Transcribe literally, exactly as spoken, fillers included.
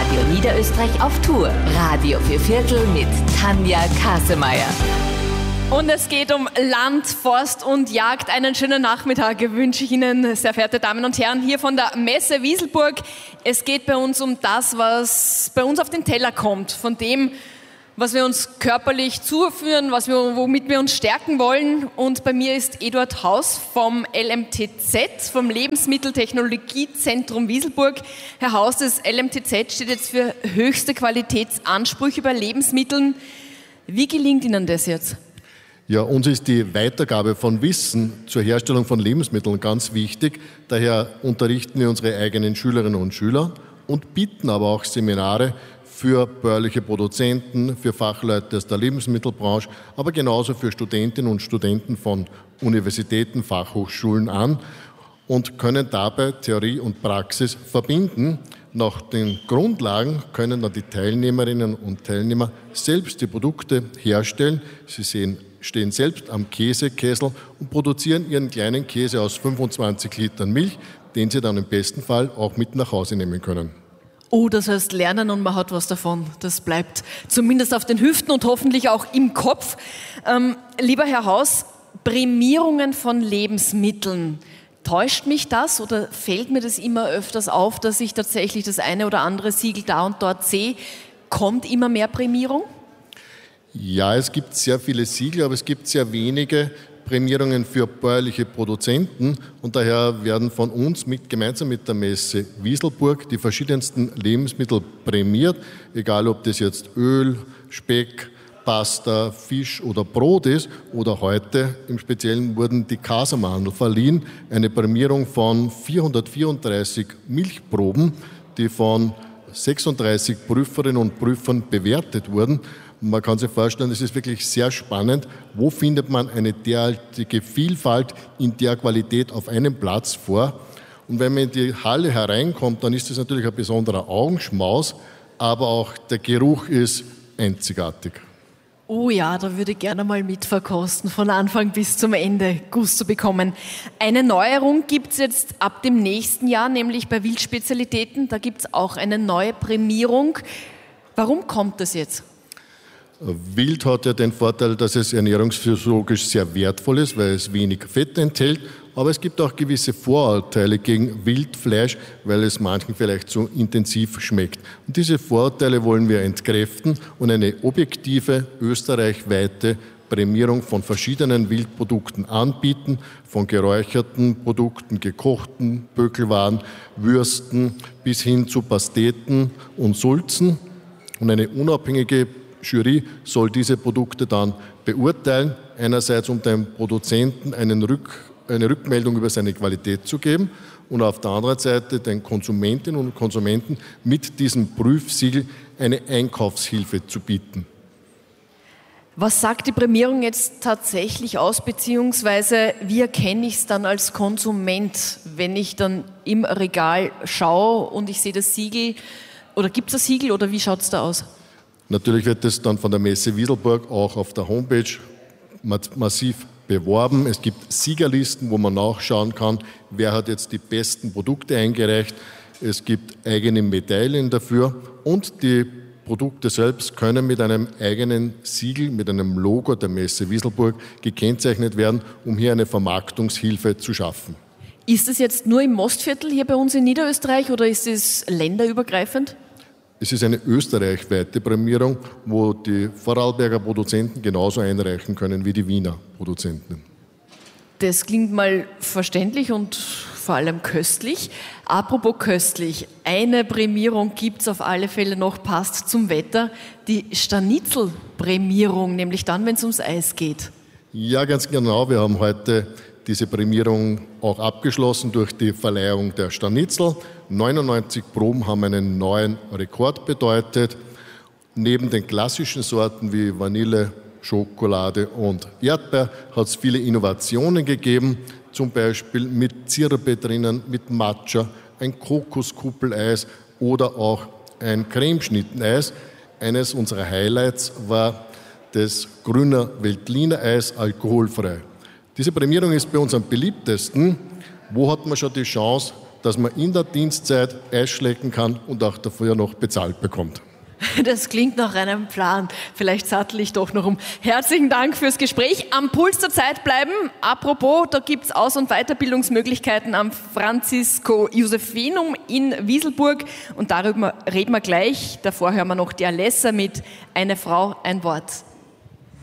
Radio Niederösterreich auf Tour. Radio vier Viertel mit Tanja Kasemeyer. Und es geht um Land, Forst und Jagd. Einen schönen Nachmittag wünsche ich Ihnen, sehr verehrte Damen und Herren, hier von der Messe Wieselburg. Es geht bei uns um das, was bei uns auf den Teller kommt, von dem, was wir uns körperlich zuführen, was wir, womit wir uns stärken wollen. Und bei mir ist Eduard Haus vom L M T Z, vom Lebensmitteltechnologiezentrum Wieselburg. Herr Haus, das L M T Z steht jetzt für höchste Qualitätsansprüche bei Lebensmitteln. Wie gelingt Ihnen das jetzt? Ja, uns ist die Weitergabe von Wissen zur Herstellung von Lebensmitteln ganz wichtig. Daher unterrichten wir unsere eigenen Schülerinnen und Schüler und bieten aber auch Seminare für bäuerliche Produzenten, für Fachleute aus der Lebensmittelbranche, aber genauso für Studentinnen und Studenten von Universitäten, Fachhochschulen an und können dabei Theorie und Praxis verbinden. Nach den Grundlagen können dann die Teilnehmerinnen und Teilnehmer selbst die Produkte herstellen. Sie sehen, stehen selbst am Käsekessel und produzieren ihren kleinen Käse aus fünfundzwanzig Litern Milch, den sie dann im besten Fall auch mit nach Hause nehmen können. Oh, das heißt lernen und man hat was davon. Das bleibt zumindest auf den Hüften und hoffentlich auch im Kopf. Ähm, lieber Herr Haus, Prämierungen von Lebensmitteln. Täuscht mich das oder fällt mir das immer öfters auf, dass ich tatsächlich das eine oder andere Siegel da und dort sehe? Kommt immer mehr Prämierung? Ja, es gibt sehr viele Siegel, aber es gibt sehr wenige Prämierungen für bäuerliche Produzenten und daher werden von uns mit, gemeinsam mit der Messe Wieselburg die verschiedensten Lebensmittel prämiert, egal ob das jetzt Öl, Speck, Pasta, Fisch oder Brot ist oder heute im Speziellen wurden die Casamandel verliehen, eine Prämierung von vierhundertvierunddreißig Milchproben, die von sechsunddreißig Prüferinnen und Prüfern bewertet wurden. Man kann sich vorstellen, es ist wirklich sehr spannend. Wo findet man eine derartige Vielfalt in der Qualität auf einem Platz vor? Und wenn man in die Halle hereinkommt, dann ist das natürlich ein besonderer Augenschmaus, aber auch der Geruch ist einzigartig. Oh ja, da würde ich gerne mal mitverkosten, von Anfang bis zum Ende Guss zu bekommen. Eine Neuerung gibt es jetzt ab dem nächsten Jahr, nämlich bei Wildspezialitäten. Da gibt es auch eine neue Prämierung. Warum kommt das jetzt? Wild hat ja den Vorteil, dass es ernährungsphysiologisch sehr wertvoll ist, weil es wenig Fett enthält. Aber es gibt auch gewisse Vorurteile gegen Wildfleisch, weil es manchen vielleicht zu intensiv schmeckt. Und diese Vorurteile wollen wir entkräften und eine objektive, österreichweite Prämierung von verschiedenen Wildprodukten anbieten, von geräucherten Produkten, gekochten Bökelwaren, Würsten bis hin zu Pasteten und Sulzen. Und eine unabhängige Jury soll diese Produkte dann beurteilen, einerseits um dem Produzenten einen Rück, eine Rückmeldung über seine Qualität zu geben und auf der anderen Seite den Konsumentinnen und Konsumenten mit diesem Prüfsiegel eine Einkaufshilfe zu bieten. Was sagt die Prämierung jetzt tatsächlich aus, beziehungsweise wie erkenne ich es dann als Konsument, wenn ich dann im Regal schaue und ich sehe das Siegel, oder gibt es das Siegel oder wie schaut es da aus? Natürlich wird es dann von der Messe Wieselburg auch auf der Homepage massiv beworben. Es gibt Siegerlisten, wo man nachschauen kann, wer hat jetzt die besten Produkte eingereicht. Es gibt eigene Medaillen dafür und die Produkte selbst können mit einem eigenen Siegel, mit einem Logo der Messe Wieselburg gekennzeichnet werden, um hier eine Vermarktungshilfe zu schaffen. Ist es jetzt nur im Mostviertel hier bei uns in Niederösterreich oder ist es länderübergreifend? Es ist eine österreichweite Prämierung, wo die Vorarlberger Produzenten genauso einreichen können wie die Wiener Produzenten. Das klingt mal verständlich und vor allem köstlich. Apropos köstlich, eine Prämierung gibt es auf alle Fälle noch, passt zum Wetter, die Stanitzel-Prämierung, nämlich dann, wenn es ums Eis geht. Ja, ganz genau. Wir haben heute diese Prämierung auch abgeschlossen durch die Verleihung der Stanitzel. neunundneunzig Proben haben einen neuen Rekord bedeutet. Neben den klassischen Sorten wie Vanille, Schokolade und Erdbeer hat es viele Innovationen gegeben, zum Beispiel mit Zirbe drinnen, mit Matcha, ein Kokoskuppeleis oder auch ein Cremeschnitteneis. Eines unserer Highlights war das Grüner Veltliner Eis alkoholfrei. Diese Prämierung ist bei uns am beliebtesten. Wo hat man schon die Chance, dass man in der Dienstzeit Eis schlecken kann und auch dafür noch bezahlt bekommt. Das klingt nach einem Plan. Vielleicht sattel ich doch noch um. Herzlichen Dank fürs Gespräch. Am Puls der Zeit bleiben. Apropos, da gibt es Aus- und Weiterbildungsmöglichkeiten am Francisco-Josephinum in Wieselburg. Und darüber reden wir gleich. Davor hören wir noch die Alessa mit Eine Frau, ein Wort.